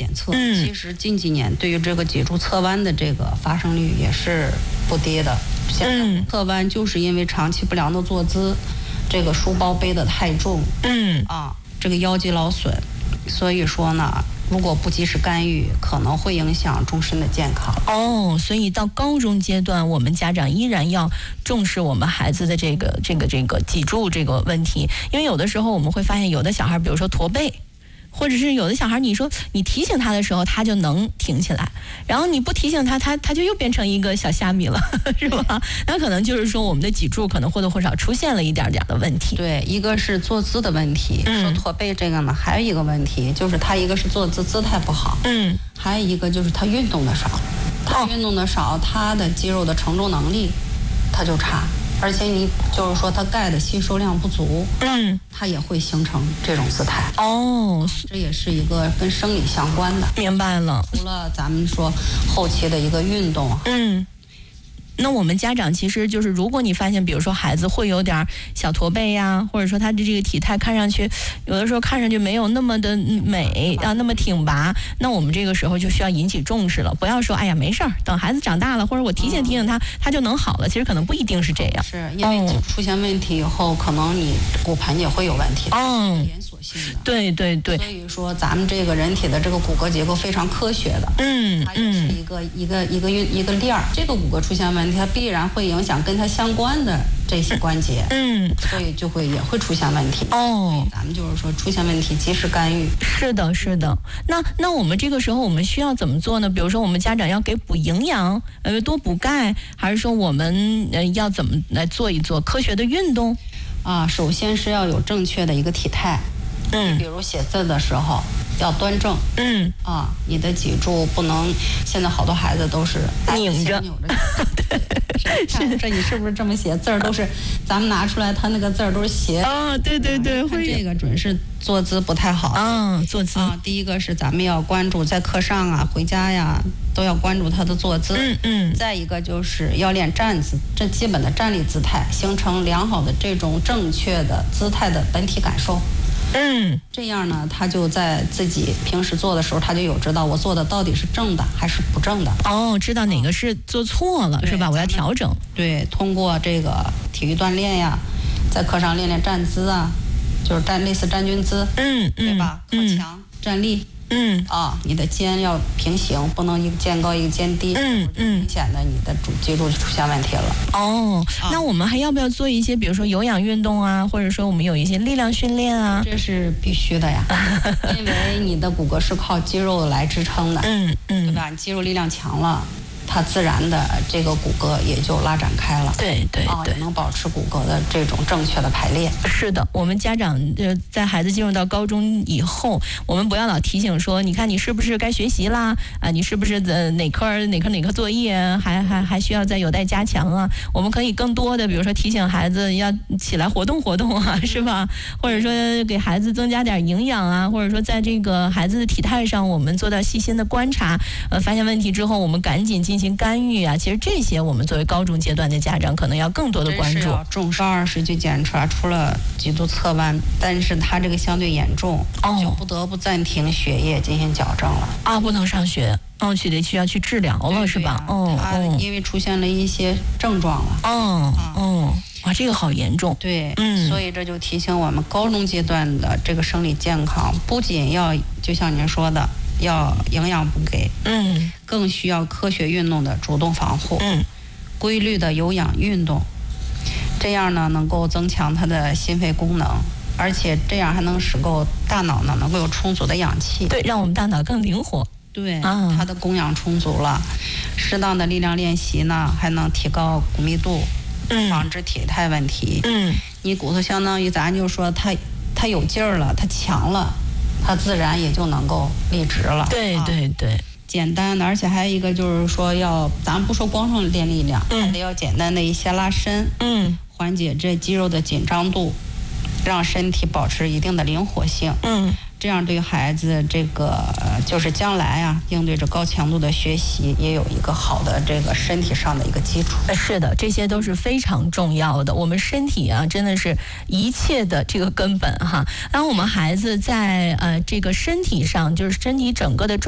检测，其实近几年对于这个脊柱侧弯的这个发生率也是不低的。现在侧弯就是因为长期不良的坐姿，这个书包背得太重，这个腰肌劳损，所以说呢，如果不及时干预，可能会影响终身的健康。 所以到高中阶段，我们家长依然要重视我们孩子的这个脊柱这个问题，因为有的时候我们会发现，有的小孩，比如说驼背。或者是有的小孩，你说你提醒他的时候，他就能挺起来，然后你不提醒他，他就又变成一个小虾米了，是吧？那可能就是说，我们的脊柱可能或多或少出现了一点点的问题。 对，一个是坐姿的问题，说驼背这个呢，还有一个问题就是他一个是坐姿姿态不好，还有一个就是他运动的少，他运动的少，他的肌肉的承重能力他就差。而且你就是说它钙的吸收量不足，它也会形成这种姿态。这也是一个跟生理相关的。 明白了。 除了咱们说后期的一个运动， 那我们家长其实就是，如果你发现，比如说孩子会有点小驼背呀，或者说他的这个体态看上去，有的时候看上去没有那么的美啊，那么挺拔，那我们这个时候就需要引起重视了。不要说哎呀没事儿，等孩子长大了，或者我提醒提醒他，他就能好了。其实可能不一定是这样。 是因为出现问题以后，可能你骨盆也会有问题。连锁性的。 对对对。 所以说咱们这个人体的这个骨骼结构非常科学的。它也是一个链儿。这个骨骼出现问题，它必然会影响跟它相关的这些关节，所以也会出现问题。咱们就是说出现问题及时干预。 是的，是的。那我们这个时候我们需要怎么做呢？比如说我们家长要给补营养，多补钙，还是说我们要怎么来做一做科学的运动？ 首先是要有正确的一个体态。比如写字的时候要端正。你的脊柱不能，现在好多孩子都是拧着扭着。这你是不是这么写字儿都是咱们拿出来，他那个字儿都是斜。 对对对， 会这个准是坐姿不太好。 坐姿。 第一个是咱们要关注在课上啊、回家呀都要关注他的坐姿。再一个就是要练站姿，这基本的站立姿态，形成良好的这种正确的姿态的本体感受。这样呢，他就在自己平时做的时候，他就有知道我做的到底是正的还是不正的。 知道哪个是做错了，是吧？我要调整。 对，通过这个体育锻炼呀，在课上练练站姿啊，就是类似站军姿，对吧？靠墙站立。你的肩要平行，不能一个肩高一个肩低，明显的你的脊柱就出现问题了。 那我们还要不要做一些，比如说有氧运动啊，或者说我们有一些力量训练啊？ 这是必须的呀，因为你的骨骼是靠肌肉来支撑的，对吧？你肌肉力量强了，它自然的这个骨骼也就拉展开了。 对， 也能保持骨骼的这种正确的排列。 是的，我们家长在孩子进入到高中以后，我们不要老提醒说，你看你是不是该学习啦？你是不是哪科作业还需要再有待加强啊？我们可以更多的，比如说提醒孩子要起来活动活动啊，是吧？或者说给孩子增加点营养啊，或者说在这个孩子的体态上，我们做到细心的观察，发现问题之后，我们赶紧进行干预啊。其实这些我们作为高中阶段的家长，可能要更多的关注。 重视20去检查出了脊柱侧弯，但是他这个相对严重，就不得不暂停学业进行矫正了。 不能上学，需要去治疗了，是吧？ 他因为出现了一些症状了。 哇，这个好严重。 对，所以这就提醒我们，高中阶段的这个生理健康，不仅要就像您说的，要营养补给，更需要科学运动的主动防护，规律的有氧运动，这样呢能够增强它的心肺功能，而且这样还能使大脑呢能够有充足的氧气， 对，让我们大脑更灵活。 对，它的供氧充足了，适当的力量练习呢，还能提高骨密度，防止体态问题。你骨头相当于咱就说它有劲儿了，它强了，它自然也就能够立直了。 对。 简单的，而且还有一个就是说咱不说光说练力量，还得要简单的一些拉伸，缓解这肌肉的紧张度，让身体保持一定的灵活性。这样对孩子这个就是将来啊，应对着高强度的学习，也有一个好的这个身体上的一个基础。 是的，这些都是非常重要的。我们身体啊，真的是一切的这个根本哈。当我们孩子在这个身体上，就是身体整个的